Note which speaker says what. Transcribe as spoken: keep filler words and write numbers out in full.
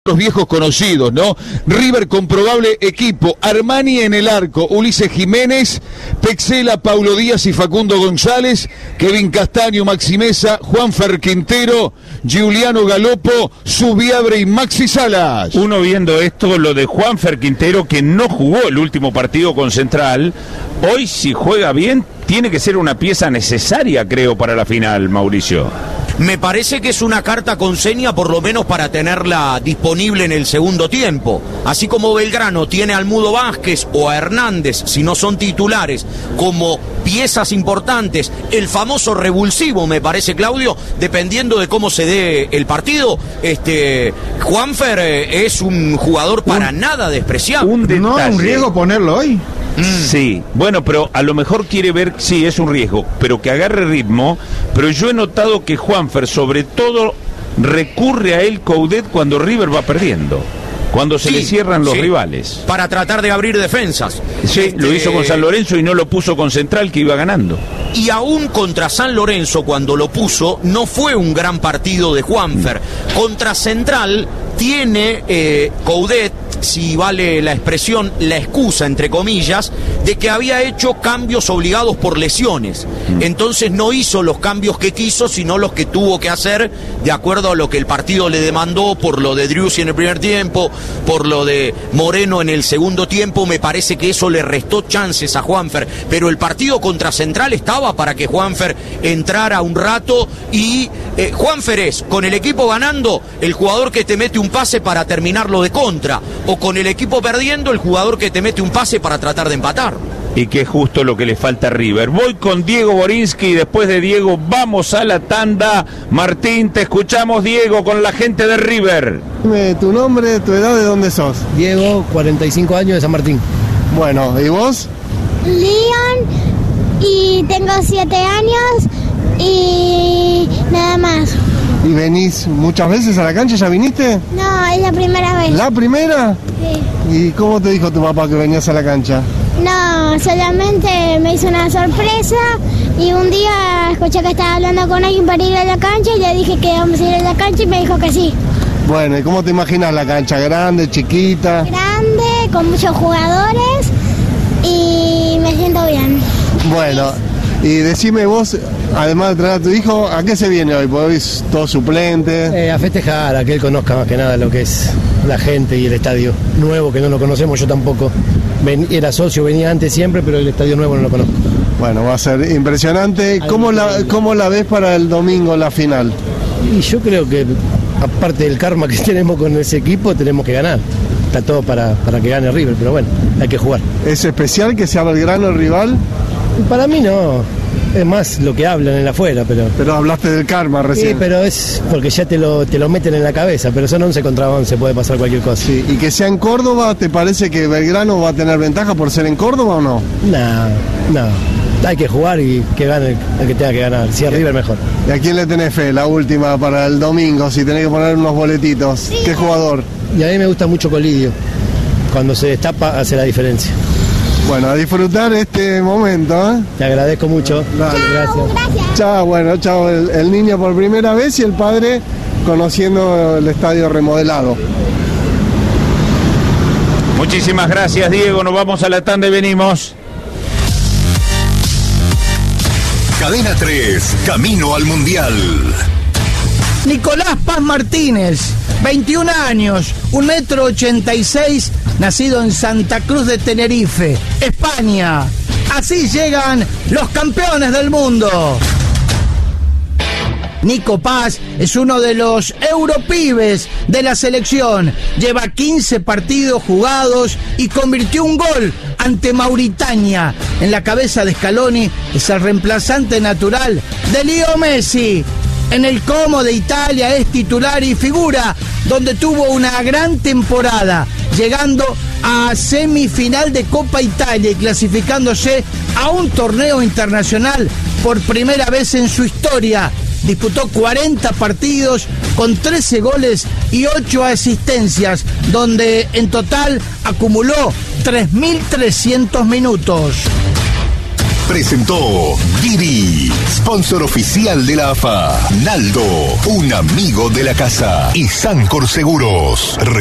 Speaker 1: Los viejos conocidos, ¿no? River con probable equipo, Armani en el arco, Ulises Jiménez, Pexela, Paulo Díaz y Facundo González, Kevin Castaño, Maxi Meza, Juanfer Quintero, Giuliano Galopo, Subiabre y Maxi Salas.
Speaker 2: Uno viendo esto, lo de Juanfer Quintero, que no jugó el último partido con Central, hoy si juega bien, tiene que ser una pieza necesaria, creo, para la final, Mauricio.
Speaker 3: Me parece que es una carta con seña, por lo menos para tenerla disponible en el segundo tiempo. Así como Belgrano tiene a Almudo Vázquez o a Hernández, si no son titulares, como piezas importantes, el famoso revulsivo, me parece, Claudio, dependiendo de cómo se dé el partido, este Juanfer eh, es un jugador para un, nada despreciable.
Speaker 4: Un no es un riesgo ponerlo hoy.
Speaker 2: Mm. Sí, bueno, pero a lo mejor quiere ver, sí, es un riesgo, pero que agarre ritmo. Pero yo he notado que Juanfer, sobre todo, recurre a él Coudet cuando River va perdiendo, cuando se sí, le cierran los sí, rivales.
Speaker 3: Para tratar de abrir defensas.
Speaker 2: Sí, este... lo hizo con San Lorenzo y no lo puso con Central, que iba ganando.
Speaker 3: Y aún contra San Lorenzo, cuando lo puso, no fue un gran partido de Juanfer. Mm. Contra Central tiene eh, Coudet, si vale la expresión, la excusa, entre comillas, de que había hecho cambios obligados por lesiones. Entonces no hizo los cambios que quiso, sino los que tuvo que hacer de acuerdo a lo que el partido le demandó, por lo de Driussi en el primer tiempo, por lo de Moreno en el segundo tiempo. Me parece que eso le restó chances a Juanfer, pero el partido contra Central estaba para que Juanfer entrara un rato y eh, Juanfer es, con el equipo ganando, el jugador que te mete un pase para terminarlo de contra, o con el equipo perdiendo, el jugador que te mete un pase para tratar de empatar.
Speaker 2: Y que es justo lo que le falta a River. Voy con Diego Borinsky y después de Diego vamos a la tanda. Martín, te escuchamos, Diego, con la gente de River.
Speaker 5: Dime tu nombre, tu edad, ¿de dónde sos?
Speaker 6: Diego, cuarenta y cinco años, de San Martín.
Speaker 5: Bueno, ¿y vos?
Speaker 7: Leon, y tengo siete años y nada más.
Speaker 5: ¿Y venís muchas veces a la cancha? ¿Ya viniste?
Speaker 7: No, es la primera vez.
Speaker 5: ¿La primera?
Speaker 7: Sí.
Speaker 5: ¿Y cómo te dijo tu papá que venías a la cancha?
Speaker 7: No, solamente me hizo una sorpresa y un día escuché que estaba hablando con alguien para ir a la cancha y le dije que vamos a ir a la cancha y me dijo que sí.
Speaker 5: Bueno, ¿y cómo te imaginas la cancha? ¿Grande, chiquita?
Speaker 7: Grande, con muchos jugadores y me siento bien.
Speaker 5: Bueno, y decime vos, además de traer a tu hijo, ¿a qué se viene hoy? Porque hoy es todo suplente.
Speaker 6: Eh, a festejar, a que él conozca más que nada lo que es la gente y el estadio nuevo, que no lo conocemos, yo tampoco. Ven, era socio, venía antes siempre, pero el estadio nuevo no lo conozco.
Speaker 5: Bueno, va a ser impresionante. ¿Cómo la, cómo la ves para el domingo, la final?
Speaker 6: Y yo creo que, aparte del karma que tenemos con ese equipo, tenemos que ganar. Está todo para, para que gane River, pero bueno, hay que jugar.
Speaker 5: ¿Es especial que sea Belgrano el rival?
Speaker 6: Para mí no, es más lo que hablan en la afuera, pero...
Speaker 5: Pero hablaste del karma recién.
Speaker 6: Sí, pero es porque ya te lo, te lo meten en la cabeza, pero son once contra once, puede pasar cualquier cosa.
Speaker 5: Sí, y que sea en Córdoba, ¿te parece que Belgrano va a tener ventaja por ser en Córdoba o no?
Speaker 6: No, no, hay que jugar y que gane el que tenga que ganar, si es River mejor.
Speaker 5: ¿Y a quién le tenés fe, la última para el domingo, si tenés que poner unos boletitos? Sí. ¿Qué jugador?
Speaker 6: Y a mí me gusta mucho Colidio, cuando se destapa hace la diferencia.
Speaker 5: Bueno, a disfrutar este momento, ¿eh?
Speaker 6: Te agradezco mucho.
Speaker 5: Dale, chao, gracias. gracias. Chao, bueno, chao. El, el niño por primera vez y el padre conociendo el estadio remodelado.
Speaker 2: Muchísimas gracias, Diego. Nos vamos a la tanda y venimos.
Speaker 8: Cadena tres, camino al Mundial.
Speaker 9: Nicolás Paz Martínez, veintiún años, un metro ochenta y seis, nacido en Santa Cruz de Tenerife, España. Así llegan los campeones del mundo. Nico Paz es uno de los europibes de la selección. Lleva quince partidos jugados y convirtió un gol ante Mauritania. En la cabeza de Scaloni es el reemplazante natural de Leo Messi. En el Como de Italia es titular y figura, donde tuvo una gran temporada, llegando a semifinal de Copa Italia y clasificándose a un torneo internacional por primera vez en su historia. Disputó cuarenta partidos con trece goles y ocho asistencias, donde en total acumuló tres mil trescientos minutos.
Speaker 8: presentó Didi, sponsor oficial de la A F A. Naldo, un amigo de la casa. Y Sancor Seguros.